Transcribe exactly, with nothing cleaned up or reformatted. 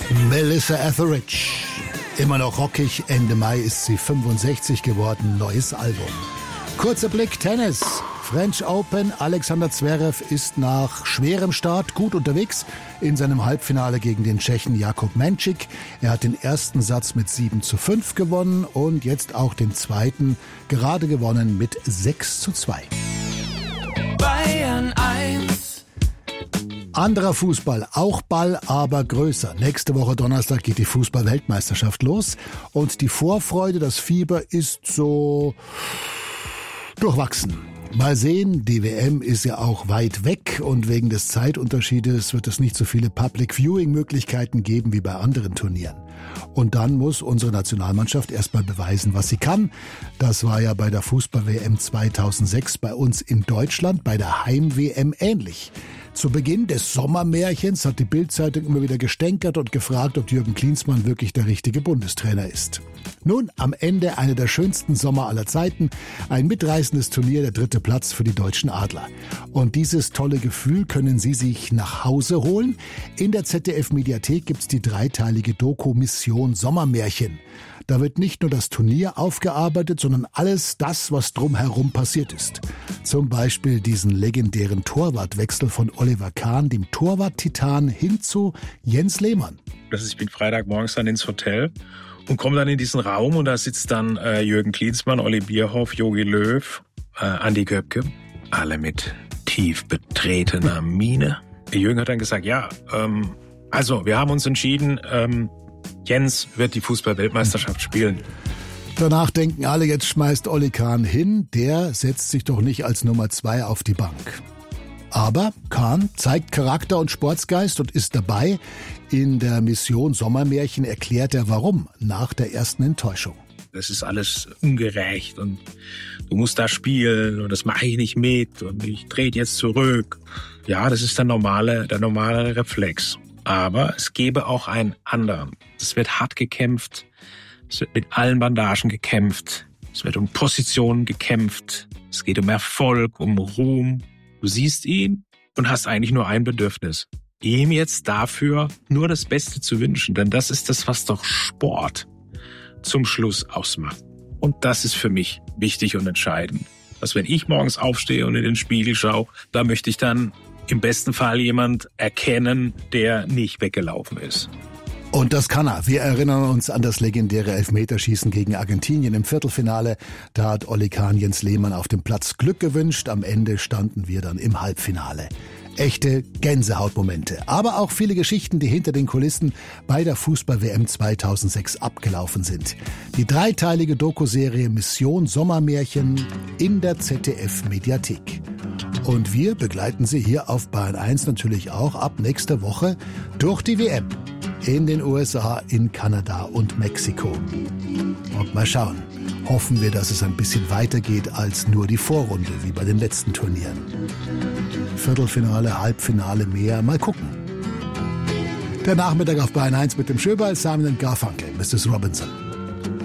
Melissa Etheridge. Immer noch rockig, Ende Mai ist sie fünfundsechzig geworden, neues Album. Kurzer Blick Tennis. French Open, Alexander Zverev ist nach schwerem Start gut unterwegs in seinem Halbfinale gegen den Tschechen Jakub Menčík. Er hat den ersten Satz mit sieben zu fünf gewonnen und jetzt auch den zweiten gerade gewonnen mit sechs zu zwei. Bayern eins. Anderer Fußball, auch Ball, aber größer. Nächste Woche Donnerstag geht die Fußball-Weltmeisterschaft los und die Vorfreude, das Fieber ist so durchwachsen. Mal sehen, die W M ist ja auch weit weg und wegen des Zeitunterschiedes wird es nicht so viele Public-Viewing-Möglichkeiten geben wie bei anderen Turnieren. Und dann muss unsere Nationalmannschaft erstmal beweisen, was sie kann. Das war ja bei der Fußball-W M zweitausendsechs bei uns in Deutschland, bei der Heim-W M ähnlich. Zu Beginn des Sommermärchens hat die Bild-Zeitung immer wieder gestänkert und gefragt, ob Jürgen Klinsmann wirklich der richtige Bundestrainer ist. Nun, am Ende einer der schönsten Sommer aller Zeiten, ein mitreißendes Turnier, der dritte Platz für die deutschen Adler. Und dieses tolle Gefühl können Sie sich nach Hause holen. In der Z D F-Mediathek gibt's die dreiteilige Doku Mission Sommermärchen. Da wird nicht nur das Turnier aufgearbeitet, sondern alles das, was drumherum passiert ist. Zum Beispiel diesen legendären Torwartwechsel von Oliver Kahn, dem Torwart-Titan, hin zu Jens Lehmann. Das ist, ich bin Freitagmorgens dann ins Hotel und komme dann in diesen Raum und da sitzt dann äh, Jürgen Klinsmann, Olli Bierhoff, Jogi Löw, äh, Andi Köpke, alle mit tief betretener Miene. Der Jürgen hat dann gesagt, ja, ähm, also wir haben uns entschieden, ähm, Jens wird die Fußball-Weltmeisterschaft spielen. Danach denken alle, jetzt schmeißt Olli Kahn hin, der setzt sich doch nicht als Nummer zwei auf die Bank. Aber Kahn zeigt Charakter und Sportsgeist und ist dabei. In der Mission Sommermärchen erklärt er, warum, nach der ersten Enttäuschung. Das ist alles ungerecht und du musst da spielen und das mache ich nicht mit und ich drehe jetzt zurück. Ja, das ist der normale, der normale Reflex. Aber es gäbe auch einen anderen. Es wird hart gekämpft, es wird mit allen Bandagen gekämpft, es wird um Positionen gekämpft, es geht um Erfolg, um Ruhm. Du siehst ihn und hast eigentlich nur ein Bedürfnis, ihm jetzt dafür nur das Beste zu wünschen, denn das ist das, was doch Sport zum Schluss ausmacht. Und das ist für mich wichtig und entscheidend. Dass wenn ich morgens aufstehe und in den Spiegel schaue, da möchte ich dann im besten Fall jemand erkennen, der nicht weggelaufen ist. Und das kann er. Wir erinnern uns an das legendäre Elfmeterschießen gegen Argentinien im Viertelfinale. Da hat Olli Kahn Jens Lehmann auf dem Platz Glück gewünscht. Am Ende standen wir dann im Halbfinale. Echte Gänsehautmomente. Aber auch viele Geschichten, die hinter den Kulissen bei der Fußball-W M zweitausendsechs abgelaufen sind. Die dreiteilige Dokuserie Mission Sommermärchen in der Z D F-Mediathek. Und wir begleiten Sie hier auf Bayern eins natürlich auch ab nächster Woche durch die W M. In den U S A, in Kanada und Mexiko. Und mal schauen. Hoffen wir, dass es ein bisschen weitergeht als nur die Vorrunde, wie bei den letzten Turnieren. Viertelfinale, Halbfinale, mehr. Mal gucken. Der Nachmittag auf Bayern eins mit dem Schöberl, Simon und Garfunkel, Missus Robinson.